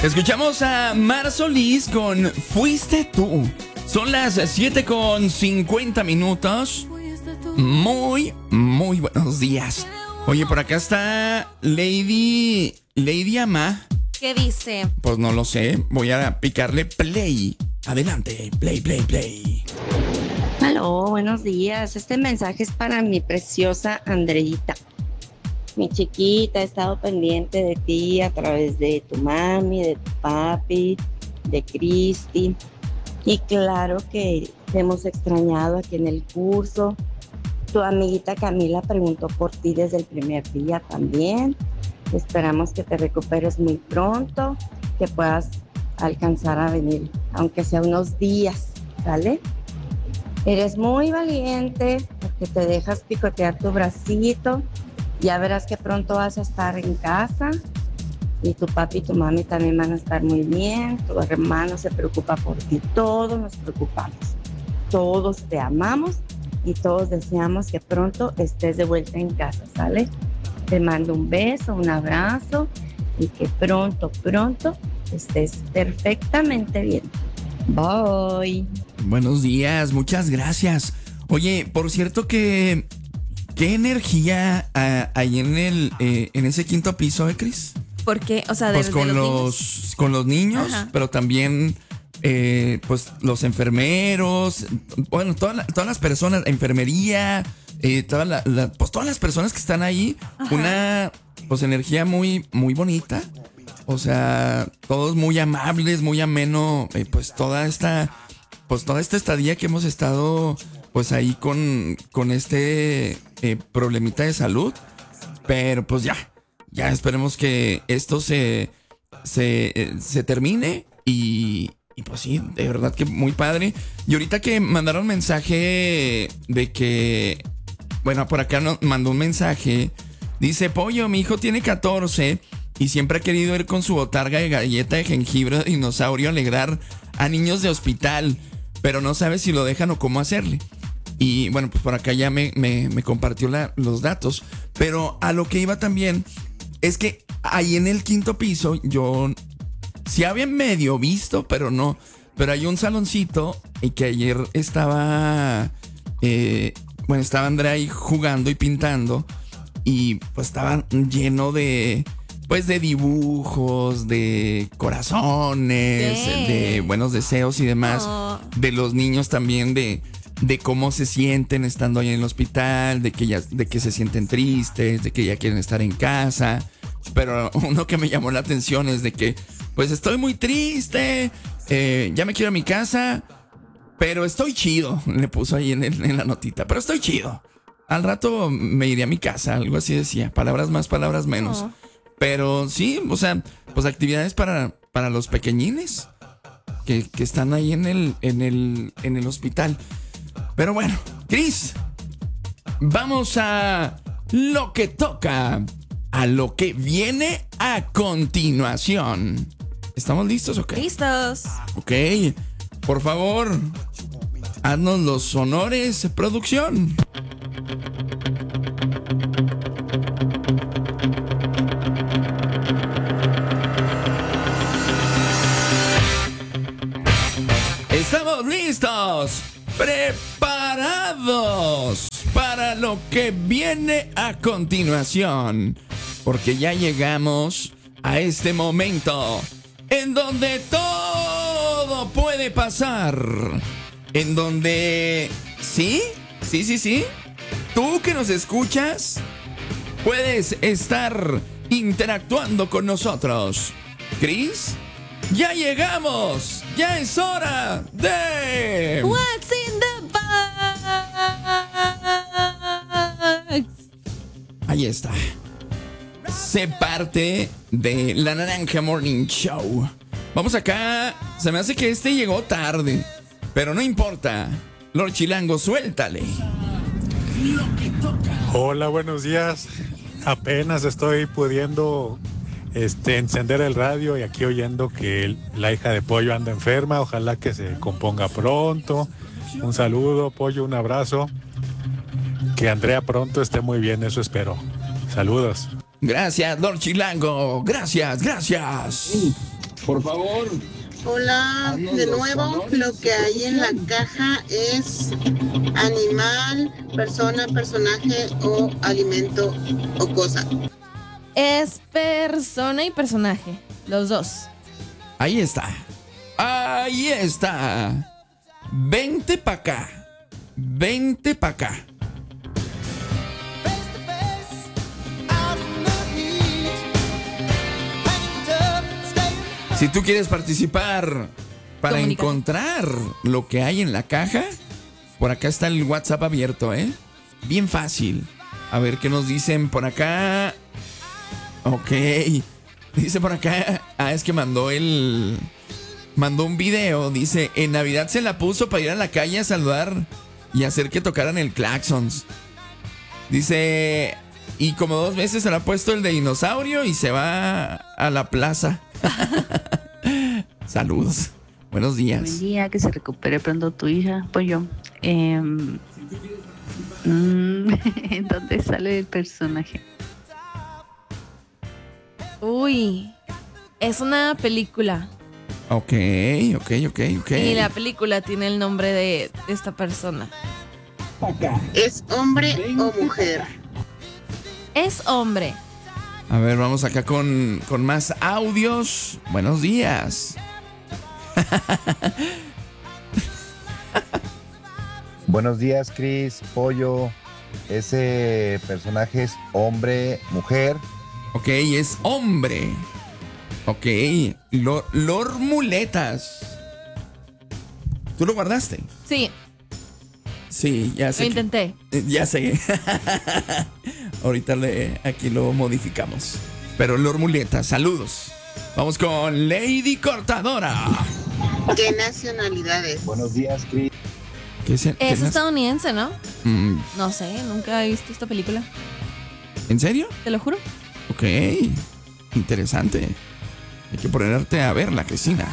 Escuchamos a Mar Solís con Fuiste tú. Son las 7:50. Muy buenos días. Oye, por acá está Lady Ama. ¿Qué dice? Pues no lo sé. Voy a picarle play. Adelante, play. Aló, buenos días. Este mensaje es para mi preciosa Andreita. Mi chiquita, he estado pendiente de ti a través de tu mami, de tu papi, de Cristi. Y claro que te hemos extrañado aquí en el curso. Tu amiguita Camila preguntó por ti desde el primer día también. Esperamos que te recuperes muy pronto, que puedas alcanzar a venir, aunque sea unos días, ¿sale? Eres muy valiente porque te dejas picotear tu bracito. Ya verás que pronto vas a estar en casa y tu papi y tu mami también van a estar muy bien. Tu hermano se preocupa por ti. Todos nos preocupamos. Todos te amamos y todos deseamos que pronto estés de vuelta en casa, ¿sale? Te mando un beso, un abrazo y que pronto estés perfectamente bien. Bye. Buenos días, muchas gracias. Oye, por cierto que... ¿Qué energía hay en ese quinto piso, Cris? ¿Por qué? O sea, pues con los niños, ajá, pero también pues los enfermeros, bueno, todas las personas, enfermería, todas las personas que están ahí, ajá, una pues energía muy bonita. O sea, todos muy amables, muy ameno, pues toda esta estadía que hemos estado pues ahí con este problemita de salud. Pero pues ya esperemos que esto se termine y pues sí, de verdad que muy padre. Y ahorita que mandaron mensaje de que, bueno, por acá nos mandó un mensaje, dice: Pollo, mi hijo tiene 14 y siempre ha querido ir con su botarga de galleta de jengibre de dinosaurio a alegrar a niños de hospital, pero no sabe si lo dejan o cómo hacerle. Y bueno, pues por acá ya me compartió los datos. Pero a lo que iba también es que ahí en el quinto piso yo sí había medio visto, pero no. Pero hay un saloncito y que ayer estaba Andrea ahí jugando y pintando. Y pues estaba lleno de dibujos, de corazones, de buenos deseos y demás. De los niños también, de cómo se sienten estando ahí en el hospital, de que se sienten tristes, de que ya quieren estar en casa. Pero uno que me llamó la atención es de que, pues estoy muy triste, ya me quiero a mi casa, pero estoy chido. Le puso ahí en la notita, pero estoy chido. Al rato me iré a mi casa, algo así decía. Palabras más, palabras menos. Pero sí, o sea, pues actividades para los pequeñines que están ahí en el hospital. Pero bueno, Cris, vamos a lo que toca, a lo que viene a continuación. ¿Estamos listos o qué? Listos. Ok, por favor, haznos los honores, producción. ¡Estamos listos! ¡Preparados para lo que viene a continuación! Porque ya llegamos a este momento en donde todo puede pasar. En donde... ¿Sí? Tú que nos escuchas, puedes estar interactuando con nosotros. ¿Cris? ¡Ya llegamos! ¡Ya es hora de... What's in the box? Ahí está. Sé parte de La Naranja Morning Show. Vamos acá. Se me hace que este llegó tarde, pero no importa. Lord Chilango, suéltale. Hola, buenos días. Apenas estoy pudiendo encender el radio y aquí oyendo que la hija de Pollo anda enferma. Ojalá que se componga pronto. Un saludo, Pollo, un abrazo. Que Andrea pronto esté muy bien, eso espero. Saludos. Gracias, Lord Chilango. Gracias. Por favor. Hola, de nuevo, lo que hay en la caja es animal, persona, personaje o alimento o cosa. Es persona y personaje, los dos. Ahí está. Ahí está. Vente pa' acá. Vente pa' acá. Si tú quieres participar para encontrar lo que hay en la caja, por acá está el WhatsApp abierto, ¿eh? Bien fácil. A ver qué nos dicen por acá. Ok. Dice por acá. Es que mandó un video. Dice, en Navidad se la puso para ir a la calle a saludar y hacer que tocaran el claxons. Dice, y como 2 veces se le ha puesto el de dinosaurio y se va a la plaza. Saludos. Buenos días. Buen día, que se recupere pronto tu hija, Pollo. ¿Dónde sale el personaje? Uy, es una película. Ok. Y la película tiene el nombre de esta persona. ¿Es hombre o mujer? Es hombre. A ver, vamos acá con más audios. Buenos días. Buenos días, Cris, Pollo. Ese personaje es hombre, mujer. Ok, es hombre. Ok, Lord Muletas. ¿Tú lo guardaste? Sí. Sí, ya sé. Lo intenté. Ya sé. Ahorita aquí lo modificamos. Pero Lord Muletas, saludos. Vamos con Lady Cortadora. ¿Qué nacionalidades? Buenos días, Cris. Es estadounidense, ¿no? No sé, nunca he visto esta película. ¿En serio? Te lo juro. Ok, interesante. Hay que ponerte a verla, Cristina.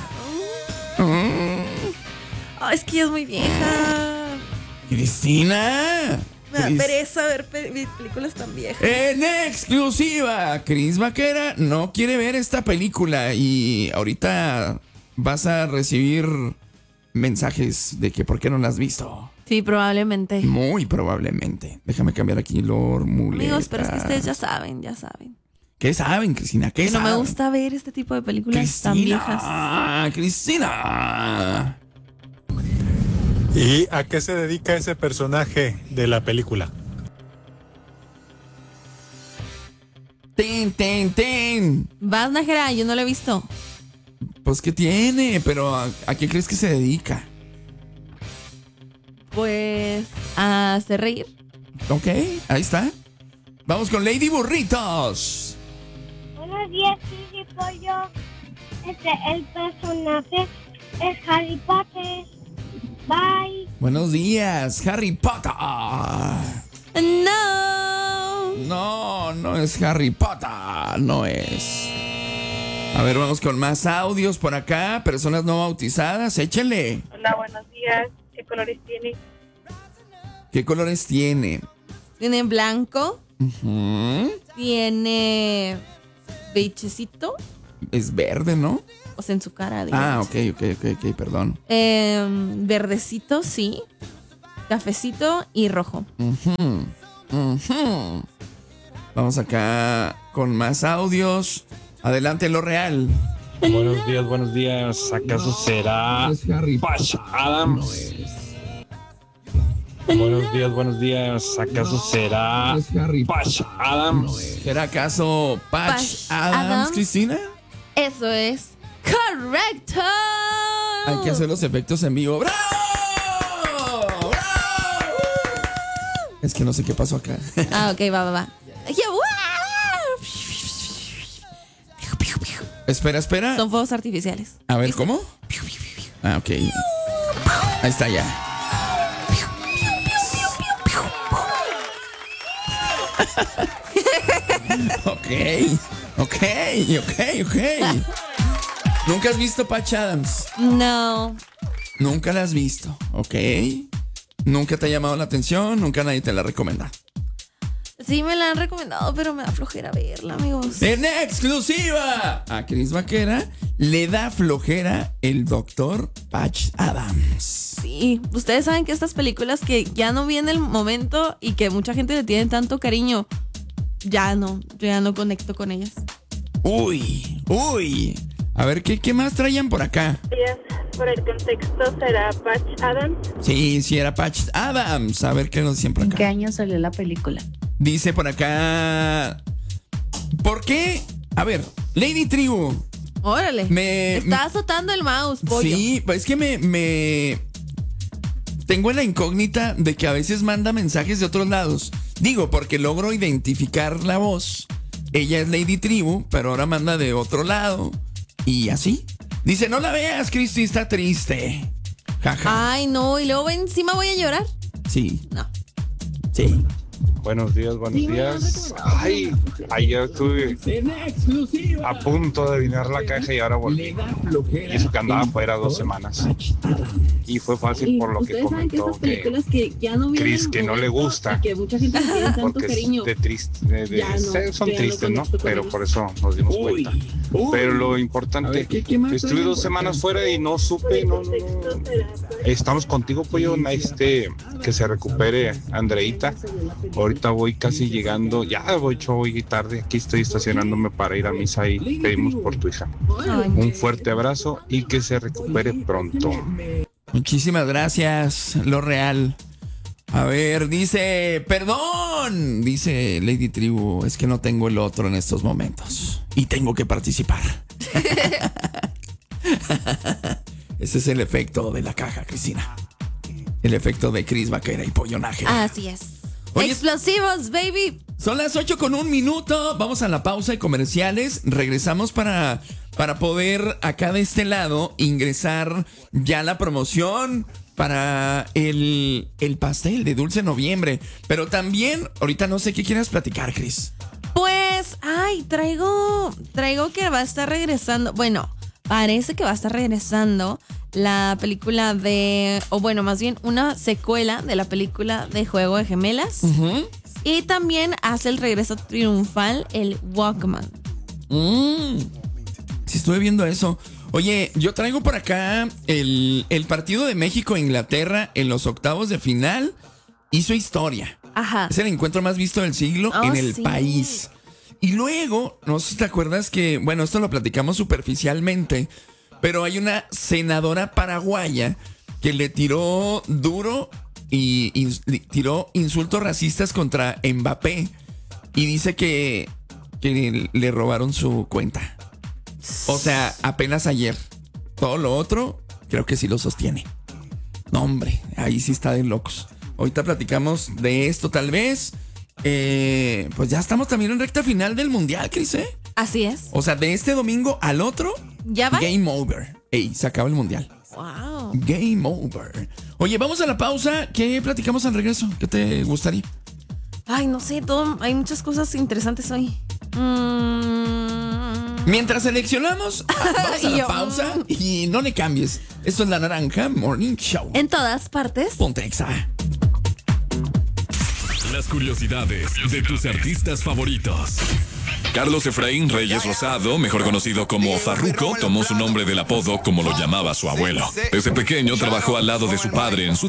Es que ella es muy vieja. Cristina. Me da pereza ver películas tan viejas. En exclusiva, Cris Vaquera no quiere ver esta película y ahorita vas a recibir mensajes de que por qué no la has visto. Sí, probablemente. Muy probablemente. Déjame cambiar aquí Lord Muleta. Amigos, pero es que ustedes ya saben. ¿Qué saben, Cristina? ¿Qué que saben? no me gusta ver este tipo de películas tan viejas. Cristina. ¿Y a qué se dedica ese personaje de la película? Ten. Vas, Najera, yo no lo he visto. Pues, ¿qué tiene? Pero ¿a qué crees que se dedica? Pues a hacer reír. Ok, ahí está. Vamos con Lady Burritos. Buenos días, Cris y Pollo. El personaje es Harry Potter. Bye. Buenos días, Harry Potter. No es Harry Potter. No es. A ver, vamos con más audios por acá. Personas no bautizadas, échenle. Hola, buenos días. ¿Qué colores tiene? ¿Qué colores tiene? Tiene blanco. Uh-huh. Tiene beichecito. Es verde, ¿no? O sea, en su cara, digamos. Ok, perdón. Verdecito, sí. Cafecito y rojo. Vamos acá con más audios. Adelante, lo real. Buenos días. ¿Acaso será Patch Adams? Buenos días. ¿Acaso será Patch Adams? ¿Será acaso Patch Adams, Cristina? Eso es correcto. Hay que hacer los efectos en vivo. ¡Bravo! Es que no sé qué pasó acá. Ok, va. Espera. Son fuegos artificiales. A ver, ¿cómo? Ok. Ahí está ya. Ok. ¿Nunca has visto Patch Adams? No. Nunca la has visto, ok. Nunca te ha llamado la atención, nunca nadie te la recomienda. Sí, me la han recomendado, pero me da flojera verla, amigos. En exclusiva, a Cris Vaquera le da flojera el Dr. Patch Adams. Sí, ustedes saben que estas películas que ya no viene el momento y que mucha gente le tiene tanto cariño, yo ya no conecto con ellas. Uy. A ver, ¿qué más traían por acá? Por el contexto, ¿será Patch Adams? Sí, era Patch Adams. A ver qué nos dicen por acá. ¿En qué año salió la película? Dice por acá... ¿Por qué? A ver, Lady Tribu. Órale. Está azotando el mouse, pollo. Sí, es que me... Tengo la incógnita de que a veces manda mensajes de otros lados. Digo, porque logro identificar la voz. Ella es Lady Tribu, pero ahora manda de otro lado. Y así. Dice, no la veas, Cristi, está triste. Jaja. Ay, no, y luego encima voy a llorar. Sí. No. Sí. Buenos días. Ay, ayer estuve a punto de adivinar la caja y ahora volví. Y eso que andaba fuera 2 semanas. Y fue fácil por lo que comentó Cris, que no le gusta. Porque es de triste. Son tristes, ¿no? Pero por eso nos dimos cuenta. Pero lo importante, estuve 2 semanas fuera y no supe, no. Estamos contigo, pollo, que se recupere Andreita. Ahorita voy casi llegando, voy tarde, aquí estoy estacionándome para ir a misa y pedimos por tu hija. Un fuerte abrazo y que se recupere pronto. Muchísimas gracias, lo real. A ver, dice, perdón, dice Lady Tribu, es que no tengo el otro en estos momentos y tengo que participar. Ese es el efecto de la caja, Cristina. El efecto de Cris Vaquera y Pollo Nájera. Así es. Oye, explosivos, baby. Son las 8:01. Vamos a la pausa de comerciales. Regresamos para poder acá de este lado ingresar ya la promoción para el pastel de Dulce Noviembre. Pero también, ahorita no sé qué quieras platicar, Cris. Pues, traigo que va a estar regresando. Bueno, parece que va a estar regresando la película más bien una secuela de la película de Juego de Gemelas. Uh-huh. Y también hace el regreso triunfal el Walkman. Sí, estuve viendo eso. Oye, yo traigo por acá el partido de México e Inglaterra en los octavos de final. Hizo historia. Ajá. Es el encuentro más visto del siglo en el país. Y luego, no sé si te acuerdas que, bueno, esto lo platicamos superficialmente, pero hay una senadora paraguaya que le tiró duro y tiró insultos racistas contra Mbappé y dice que le robaron su cuenta. O sea, apenas ayer. Todo lo otro, creo que sí lo sostiene. No, hombre, ahí sí está de locos. Ahorita platicamos de esto tal vez. Pues ya estamos también en recta final del Mundial, Cris, ¿eh? Así es. O sea, de este domingo al otro, ¿ya va? Game over. Ey, se acaba el Mundial. Wow. Game over. Oye, vamos a la pausa. ¿Qué platicamos al regreso? ¿Qué te gustaría? Ay, no sé, hay muchas cosas interesantes hoy. Mientras seleccionamos, vamos a la pausa y no le cambies. Esto es La Naranja Morning Show. En todas partes. Ponte Exa. Las curiosidades de tus artistas favoritos. Carlos Efraín Reyes Rosado, mejor conocido como Farruko, tomó su nombre del apodo como lo llamaba su abuelo. Desde pequeño trabajó al lado de su padre en su